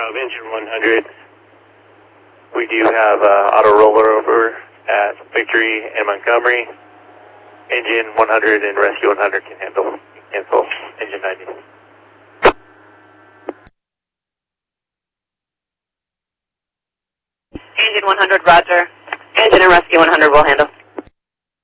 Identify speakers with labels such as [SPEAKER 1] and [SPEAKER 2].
[SPEAKER 1] Engine 100. We do have auto rollover at Victory and Montgomery. Engine 100 and Rescue 100 can handle. Cancel Engine 90.
[SPEAKER 2] Engine 100, roger. Engine and Rescue 100 will handle.